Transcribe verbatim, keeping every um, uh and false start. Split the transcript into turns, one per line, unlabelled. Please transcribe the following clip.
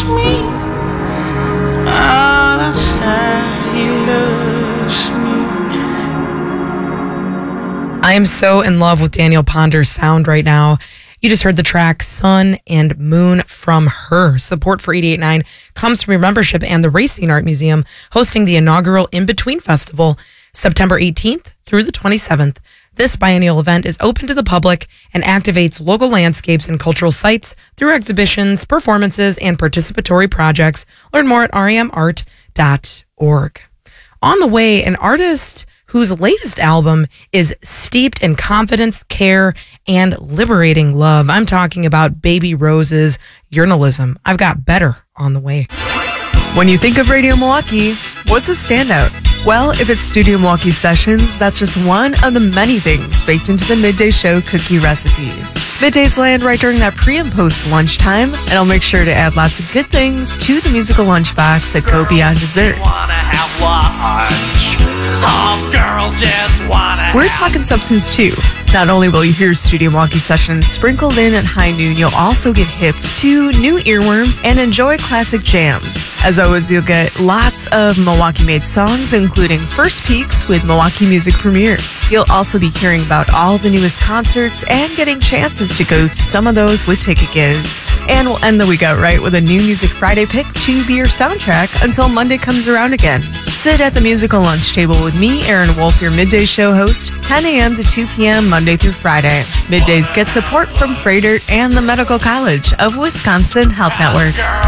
loves me. Oh, that's how he loves me.
I am so in love with Daniel Ponder's sound right now. You just heard the track Sun and Moon from her. Support for eighty-eight point nine comes from your membership and the Racine Art Museum hosting the inaugural In Between Festival September eighteenth through the twenty-seventh. This biennial event is open to the public and activates local landscapes and cultural sites through exhibitions, performances, and participatory projects. Learn more at r e m art dot org. On the way, an artist whose latest album is steeped in confidence, care, and liberating love. I'm talking about Baby Rose's Journalism. I've got Better on the way.
When you think of Radio Milwaukee, what's a standout? Well, if it's Studio Milwaukee Sessions, that's just one of the many things baked into the Midday Show cookie recipe. Middays land right during that pre and post lunchtime, and I'll make sure to add lots of good things to the musical lunchbox that go beyond dessert.
Wanna have lunch. Oh, girls just wanna
We're talking substance too. Not only will you hear Studio Milwaukee Sessions sprinkled in at high noon, you'll also get hipped to new earworms and enjoy classic jams. As always, you'll get lots of Milwaukee-made songs, including first peeks with Milwaukee music premieres. You'll also be hearing about all the newest concerts and getting chances to go to some of those with ticket gives. And we'll end the week out right with a new Music Friday pick to be your soundtrack until Monday comes around again. Sit at the musical lunch table with me, Aaron Wolf, your Midday Show host, ten a.m. to two p.m. Monday through Friday. Middays get support from Freighter and the Medical College of Wisconsin Health Network.